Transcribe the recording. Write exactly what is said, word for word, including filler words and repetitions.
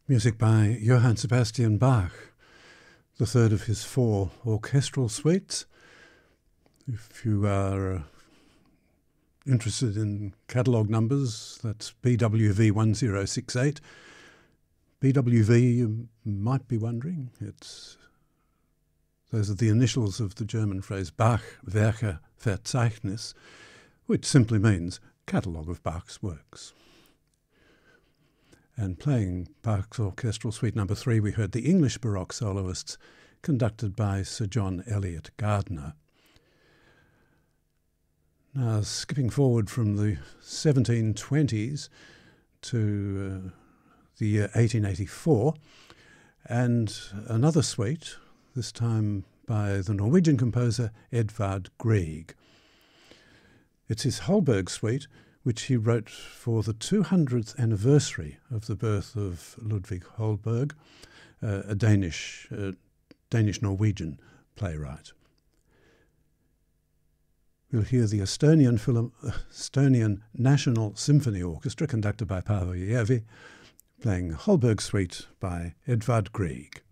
Music by Johann Sebastian Bach, the third of his four orchestral suites. If you are uh, interested in catalogue numbers, that's B W V one zero six eight. B W V, you might be wondering, it's those are the initials of the German phrase Bach Werke Verzeichnis, which simply means catalogue of Bach's works. And playing Bach's Orchestral Suite number three, we heard the English Baroque soloists, conducted by Sir John Eliot Gardiner. Now, skipping forward from the seventeen twenties to uh, the year eighteen eighty-four, and another suite, this time by the Norwegian composer Edvard Grieg. It's his Holberg suite, which he wrote for the two hundredth anniversary of the birth of Ludwig Holberg, uh, a Danish, uh, Danish-Norwegian playwright. We'll hear the Estonian, Philo- Estonian National Symphony Orchestra, conducted by Paavo Järvi, playing Holberg Suite by Edvard Grieg.